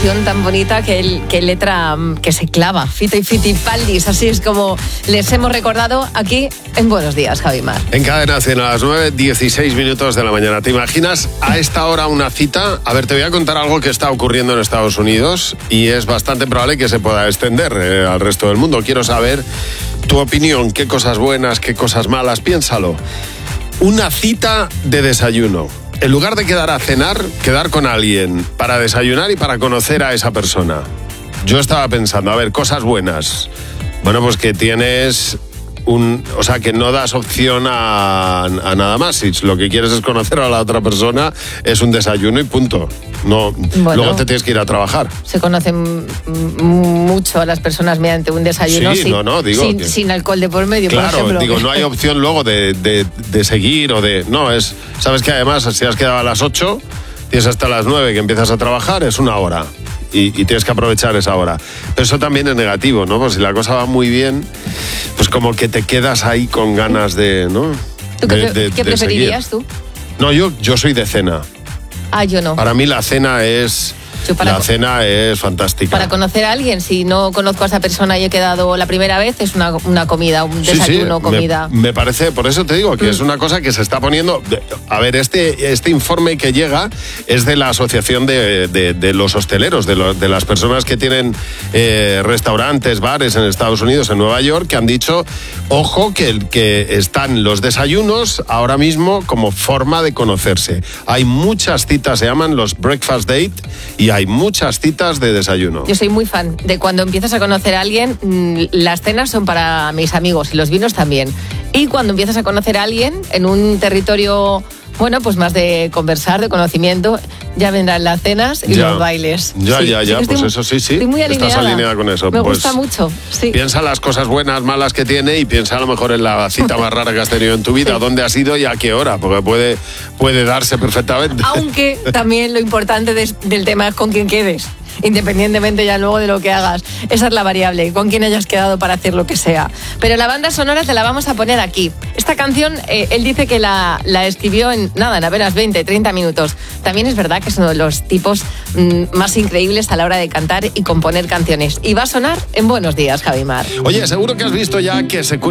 Tan bonita que letra que se clava, Fito y Fitipaldis, así es como les hemos recordado aquí en Buenos Días, Javi Mar. En Cadena 100 a las 9:16 de la mañana. ¿Te imaginas a esta hora una cita? A ver, te voy a contar algo que está ocurriendo en Estados Unidos y es bastante probable que se pueda extender al resto del mundo. Quiero saber tu opinión, qué cosas buenas, qué cosas malas, piénsalo. Una cita de desayuno. En lugar de quedar a cenar, quedar con alguien para desayunar y para conocer a esa persona. Yo estaba pensando, a ver, cosas buenas. Bueno, pues que tienes o sea, que no das opción a nada más. Si lo que quieres es conocer a la otra persona, es un desayuno y punto. No, bueno, luego te tienes que ir a trabajar. Se conocen mucho a las personas mediante un desayuno sin alcohol de por medio, claro, por ejemplo. Digo, no hay opción luego de seguir o de... No, sabes que además si has quedado a las 8, tienes hasta las 9 que empiezas a trabajar, es una hora. Y tienes que aprovechar esa hora. Pero eso también es negativo, ¿no? Pues si la cosa va muy bien, pues como que te quedas ahí con ganas de, ¿no? ¿Tú qué preferirías tú? No, yo soy de cena. Ah, yo no. Para mí la cena es... cena es fantástica. Para conocer a alguien, si no conozco a esa persona y he quedado la primera vez, es una comida, un desayuno, comida. Me parece, por eso te digo, que es una cosa que se está poniendo... A ver, este informe que llega es de la Asociación de los Hosteleros, de las personas que tienen restaurantes, bares en Estados Unidos, en Nueva York, que han dicho, ojo, que están los desayunos ahora mismo como forma de conocerse. Hay muchas citas, se llaman los breakfast date, y hay muchas citas de desayuno. Yo soy muy fan de cuando empiezas a conocer a alguien, las cenas son para mis amigos y los vinos también. Y cuando empiezas a conocer a alguien en un territorio, bueno, pues más de conversar, de conocimiento, ya vendrán las cenas y los bailes. Ya, pues eso sí. Estoy muy alineada. Estás alineada con eso. Me gusta mucho, sí. Piensa las cosas buenas, malas que tiene y piensa a lo mejor en la cita más rara que has tenido en tu vida, dónde has ido y a qué hora, porque puede darse perfectamente. Aunque también lo importante del tema es con quién quedes. Independientemente ya luego de lo que hagas. Esa es la variable, con quién hayas quedado para hacer lo que sea. Pero la banda sonora te la vamos a poner aquí. Esta canción, él dice que la escribió en apenas 20-30 minutos. También es verdad que es uno de los tipos más increíbles a la hora de cantar y componer canciones. Y va a sonar en Buenos Días, Javi Mar. Oye, seguro que has visto ya que